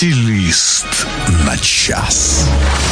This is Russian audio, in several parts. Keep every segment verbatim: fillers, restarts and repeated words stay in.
Стилист на час.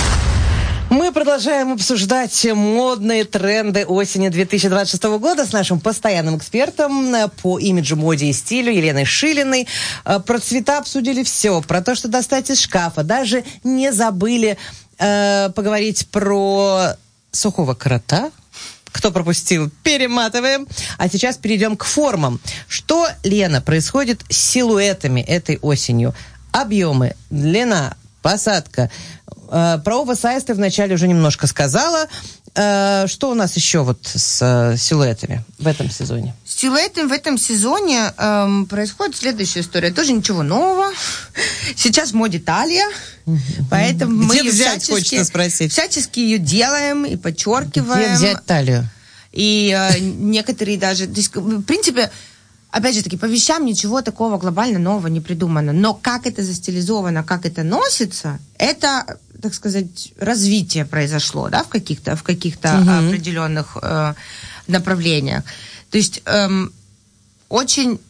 Мы продолжаем обсуждать модные тренды осени две тысячи двадцать шестого года с нашим постоянным экспертом по имиджу, моде и стилю Еленой Шилиной. Про цвета обсудили все, про то, что достать из шкафа. Даже не забыли э, поговорить про сухого крота. Кто пропустил, перематываем. А сейчас перейдем к формам. Что, Лена, происходит с силуэтами этой осенью? Объемы, длина, посадка. Э, про оверсайз ты вначале уже немножко сказала. Э, что у нас еще вот с э, силуэтами в этом сезоне? С силуэтами в этом сезоне эм, происходит следующая история. Тоже ничего нового. Сейчас в моде талия. Поэтому Где мы взять, всячески, хочется спросить. всячески ее делаем и подчеркиваем. Где взять талию? И э, некоторые даже... То есть, в принципе, опять же таки, по вещам ничего такого глобально нового не придумано. Но как это застилизовано, как это носится, это, так сказать, развитие произошло, да, в каких-то, в каких-то угу. определенных э, направлениях. То есть эм, очень,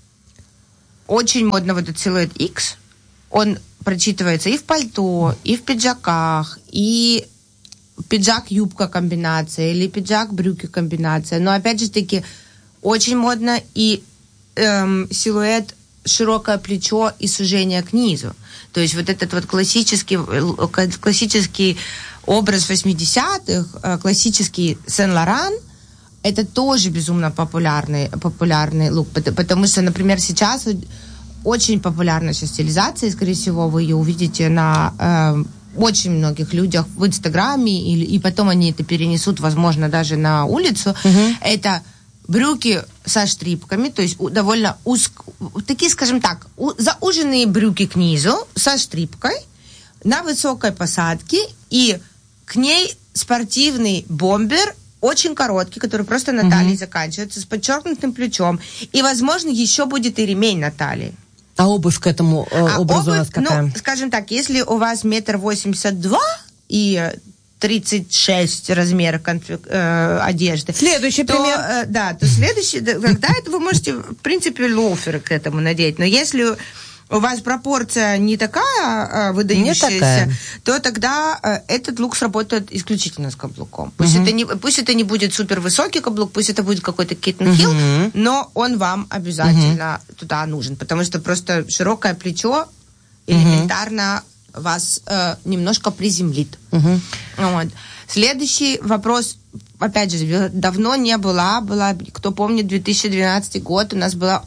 очень модно вот этот силуэт X. Он прочитывается и в пальто, и в пиджаках, и пиджак-юбка комбинация, или пиджак-брюки комбинация. Но опять же таки, очень модно и эм, силуэт широкое плечо и сужение к низу. То есть вот этот вот классический, классический образ восьмидесятых, классический Сен-Лоран, это тоже безумно популярный, популярный лук, потому что, например, сейчас очень популярна сейчас стилизация, скорее всего, вы ее увидите на э, очень многих людях в Инстаграме, и, и потом они это перенесут, возможно, даже на улицу. Uh-huh. Это брюки со штрипками, то есть довольно узк... такие, скажем так, у... зауженные брюки к низу со штрипкой на высокой посадке, и к ней спортивный бомбер, очень короткий, который просто на талии uh-huh. заканчивается, с подчеркнутым плечом. И, возможно, еще будет и ремень на талии. А обувь к этому э, а образу обувь, у нас какая? Ну, скажем так, если у вас метр восемьдесят два и тридцать шесть размер конфиг, э, одежды. Следующий то, пример. Э, да, то следующий, тогда это вы можете, в принципе, лоферы к этому надеть. Но если у вас пропорция не такая э, выдающаяся, не такая. То тогда э, этот лук сработает исключительно с каблуком. Пусть, uh-huh. это не, пусть это не будет супер высокий каблук, пусть это будет какой-то Kitten Hill, uh-huh. но он вам обязательно uh-huh. туда нужен, потому что просто широкое плечо элементарно uh-huh. вас э, немножко приземлит. Uh-huh. Вот. Следующий вопрос, опять же, давно не была, была, кто помнит, две тысячи двенадцатый год, у нас была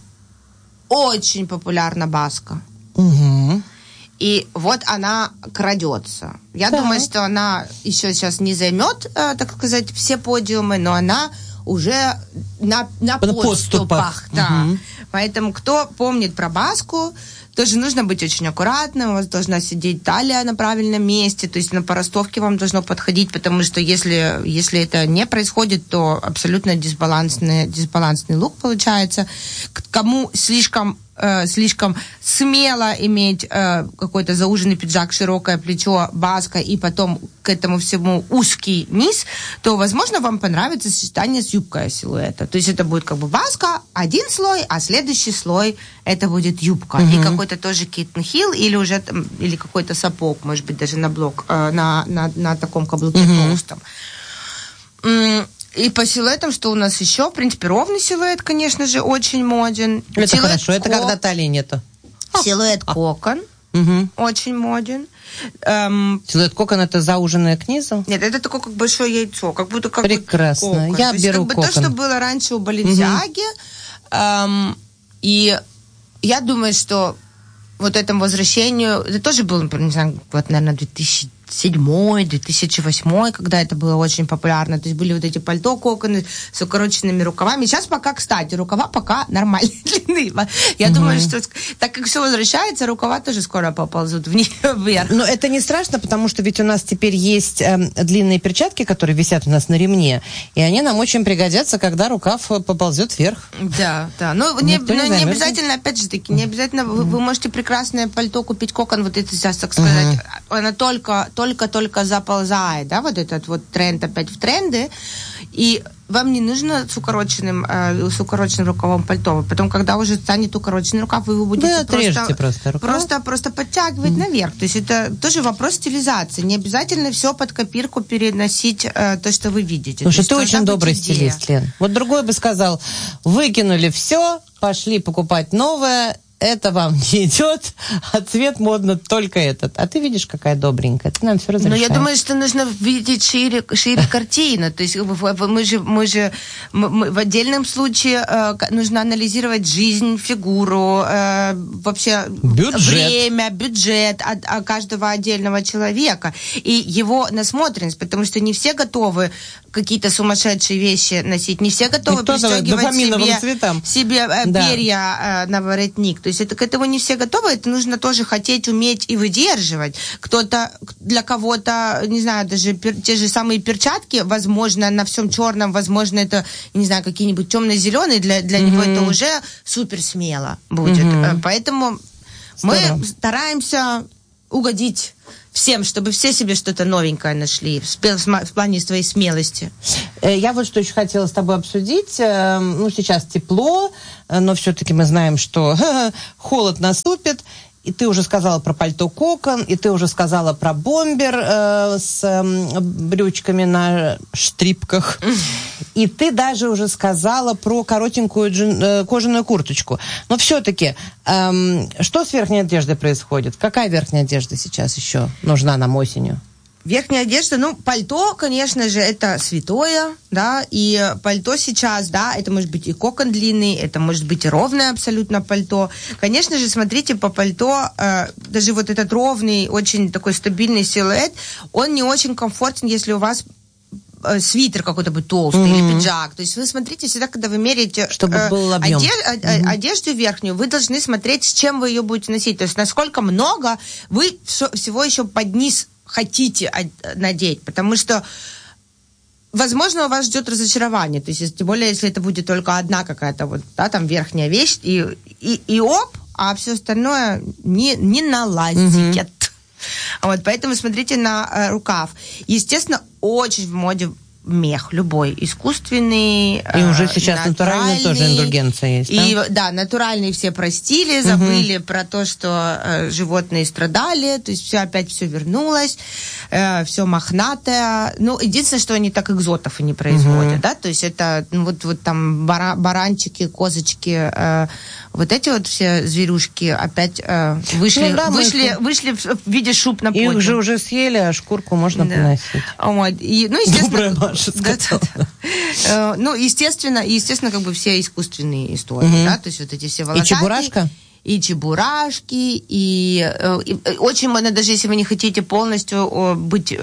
очень популярна баска. Угу. И вот она крадется. Я да. думаю, что она еще сейчас не займет, э, так сказать, все подиумы, но она уже на, на подступах. подступах да. Угу. Поэтому, кто помнит про баску, тоже нужно быть очень аккуратным, у вас должна сидеть талия на правильном месте, то есть на поростовке вам должно подходить, потому что если, если это не происходит, то абсолютно дисбалансный, дисбалансный лук получается. Кому слишком, э, слишком смело иметь э, какой-то зауженный пиджак, широкое плечо, баска и потом к этому всему узкий низ, то, возможно, вам понравится сочетание с юбкой силуэта. То есть это будет как бы баска, один слой, а следующий слой это будет юбка. Uh-huh. И какой-то тоже Kitten Hill или уже там, или какой-то сапог, может быть, даже на блок, э, на, на, на таком каблуке uh-huh. толстом. И по силуэтам, что у нас еще? В принципе, ровный силуэт, конечно же, очень моден. Это силуэт хорошо, это ко... когда талии нету. Силуэт а. кокон. Угу. Очень моден. Эм... Силуэт кокон это зауженное к низу? Нет, это такое как большое яйцо, как будто как прекрасно. Вот кокон. Я то есть, беру как бы кокон. То, что было раньше у Баленсиаги. Угу. Эм... И я думаю, что вот этому возвращению, это тоже было, не знаю, вот, наверное, две тысячи седьмой, две тысячи восьмой, когда это было очень популярно. То есть были вот эти пальто, коконы с укороченными рукавами. Сейчас пока, кстати, рукава пока нормальной длины. Я угу. думаю, что так как все возвращается, рукава тоже скоро поползут вверх. Но это не страшно, потому что ведь у нас теперь есть э, длинные перчатки, которые висят у нас на ремне, и они нам очень пригодятся, когда рукав поползет вверх. Да, да. Но не, но не, не обязательно, опять же таки, не обязательно, вы, вы можете прекрасное пальто купить, кокон, вот это сейчас, так сказать, угу. она только только-только заползает, да, вот этот вот тренд опять в тренды, и вам не нужно с укороченным, э, с укороченным рукавом пальто. Потом, когда уже станет укороченный рукав, вы его будете просто, просто, просто, просто подтягивать mm-hmm. наверх. То есть это тоже вопрос стилизации. Не обязательно все под копирку переносить э, то, что вы видите. Слушай, ты очень добрый стилист, Лен. Вот другой бы сказал, выкинули все, пошли покупать новое, это вам не идет, а цвет модно только этот. А ты видишь, какая добренькая, ты нам все разрешаешь. Но я думаю, что нужно видеть шире, шире картину. То есть мы же, мы же мы, мы, в отдельном случае э, нужно анализировать жизнь, фигуру, э, вообще бюджет. время, бюджет от, от каждого отдельного человека и его насмотренность, потому что не все готовы какие-то сумасшедшие вещи носить, не все готовы пристегивать себе, себе э, да. перья э, на воротник. То есть это, к этому не все готовы, это нужно тоже хотеть, уметь и выдерживать. Кто-то, для кого-то, не знаю, даже пер, те же самые перчатки, возможно, на всем черном, возможно, это, не знаю, какие-нибудь темно-зеленые, для, для mm-hmm. него это уже супер смело будет. Mm-hmm. Поэтому Здорово. мы стараемся угодить всем, чтобы все себе что-то новенькое нашли в, в плане своей смелости. Я вот что еще хотела с тобой обсудить. Ну, сейчас тепло, но все-таки мы знаем, что холод наступит. И ты уже сказала про пальто кокон, и ты уже сказала про бомбер э, с э, брючками на штрипках. И ты даже уже сказала про коротенькую джин, э, кожаную курточку. Но все-таки, э, что с верхней одеждой происходит? Какая верхняя одежда сейчас еще нужна нам осенью? Верхняя одежда, ну, пальто, конечно же, это святое, да, и пальто сейчас, да, это может быть и кокон длинный, это может быть и ровное абсолютно пальто. Конечно же, смотрите, по пальто, э, даже вот этот ровный, очень такой стабильный силуэт, он не очень комфортен, если у вас э, свитер какой-то будет толстый mm-hmm. или пиджак. То есть вы смотрите всегда, когда вы меряете Чтобы э, был объем. Одеж- mm-hmm. одежду верхнюю, вы должны смотреть, с чем вы ее будете носить. То есть насколько много вы всего еще под низ хотите надеть, потому что, возможно, у вас ждет разочарование, то есть, тем более, если это будет только одна какая-то вот, да, там, верхняя вещь, и, и, и оп, а все остальное не, не налазит. Mm-hmm. Вот, поэтому смотрите на э, рукав. Естественно, очень в моде мех любой, искусственный, и э, уже сейчас натуральный тоже индульгенция есть, и, да? Да, натуральные все простили, забыли угу. про то, что э, животные страдали, то есть все опять все вернулось, э, все мохнатое. Ну, единственное, что они так экзотов и не производят, угу. да, то есть это ну, вот, вот там бара, баранчики, козочки, э, вот эти вот все зверюшки опять э, вышли, ну, да, вышли, вышли в виде шуб на подиум. Их же уже съели, а шкурку можно да. поносить. Вот. И, ну, естественно, да, да, да. Ну, естественно, естественно, как бы все искусственные истории, угу. да, то есть вот эти все волосатые. И чебурашка? И чебурашки, и, и очень можно, даже если вы не хотите полностью быть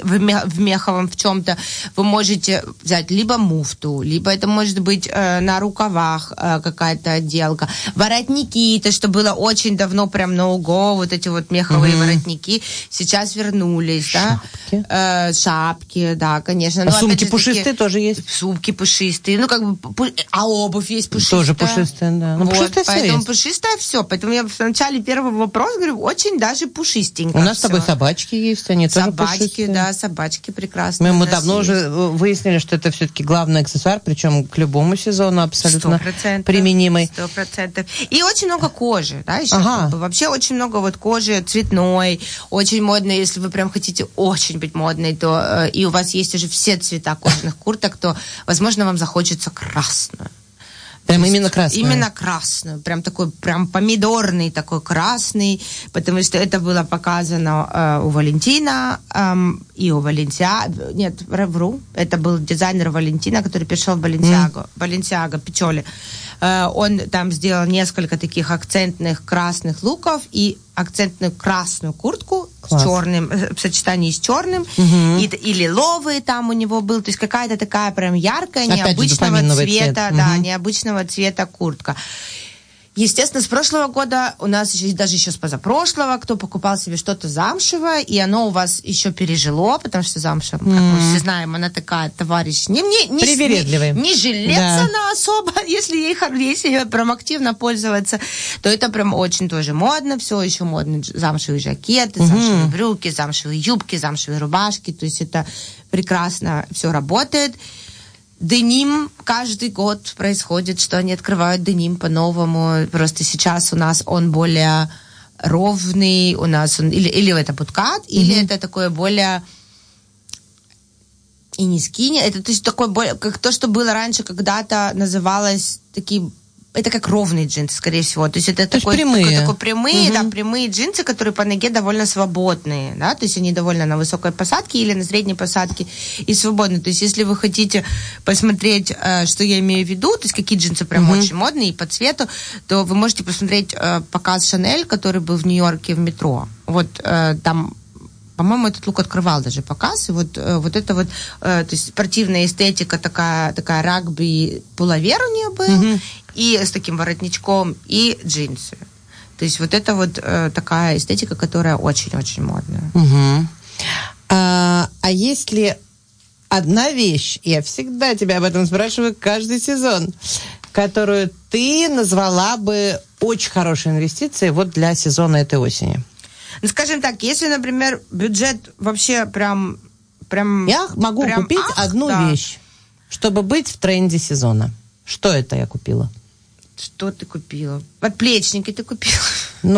в меховом в чем-то, вы можете взять либо муфту, либо это может быть на рукавах какая-то отделка. Воротники, это что было очень давно прям no-go, вот эти вот меховые mm-hmm. воротники, сейчас вернулись, шапки. да. Э, шапки, да, конечно. А но, сумки пушистые таки, тоже есть? Сумки пушистые, ну как бы, а обувь есть пушистая. Тоже пушистая, да. Ну, вот, пушистая поэтому есть. Пушистая все. Поэтому я в начале первого вопроса говорю, очень даже пушистенько. У нас все. с тобой собачки есть, они собачки, тоже пушистые. Да, собачки прекрасные. Мы, мы давно есть. уже выяснили, что это все-таки главный аксессуар, причем к любому сезону абсолютно сто процентов, применимый. Сто процентов. И очень много кожи, да, еще. Ага. Вообще очень много вот кожи цветной, очень модной. Если вы прям хотите очень быть модной, то э, и у вас есть уже все цвета кожаных курток, то, возможно, вам захочется красную. Прям именно красную? Именно красную. Прям такой, прям помидорный такой красный, потому что это было показано э, у Валентина э, и у Валентиаго. Нет, вру. Это был дизайнер Валентина, который пришел в Баленсиаго. Баленсиаго, Пичоли. Э, он там сделал несколько таких акцентных красных луков и акцентную красную куртку. Класс. С черным, в сочетании с черным, угу. и, и лиловый там у него был, то есть какая-то такая прям яркая, опять необычного цвета, цвет. да, угу. необычного цвета куртка. Естественно, с прошлого года у нас еще, даже еще с позапрошлого, кто покупал себе что-то замшевое, и оно у вас еще пережило, потому что замша, mm. как мы все знаем, она такая, товарищ, не, не, не, привередливый. Не, не жилец да. она особо, если ей, если ей прям активно пользоваться, то это прям очень тоже модно, все еще модно, замшевые жакеты, mm-hmm. замшевые брюки, замшевые юбки, замшевые рубашки, то есть это прекрасно все работает. Деним каждый год происходит, что они открывают деним по-новому. Просто сейчас у нас он более ровный, у нас он или, или это буткат, mm-hmm. или это такое более и не скини. Это то есть такое более, как то, что было раньше, когда-то называлось такие. Это как ровные джинсы, скорее всего. То есть это то такой, есть прямые. Такой, такой прямые, угу. да, прямые джинсы, которые по ноге довольно свободные, да, то есть они довольно на высокой посадке или на средней посадке и свободные. То есть если вы хотите посмотреть, что я имею в виду, то есть какие джинсы прям угу. очень модные и по цвету, то вы можете посмотреть показ Шанель, который был в Нью-Йорке в метро. Вот там, по-моему, этот лук открывал даже показ, и вот, вот это вот, то есть спортивная эстетика, такая, такая рагби, пуловер у нее был, угу. и с таким воротничком, и джинсы. То есть вот это вот э, такая эстетика, которая очень-очень модная. Угу. А, а есть ли одна вещь, я всегда тебя об этом спрашиваю каждый сезон, которую ты назвала бы очень хорошей инвестицией вот для сезона этой осени? Ну, скажем так, если, например, бюджет вообще прям... прям я могу прям, купить ах, одну да. вещь, чтобы быть в тренде сезона. Что это я купила? Что ты купила? Подплечники ты купила? Ну,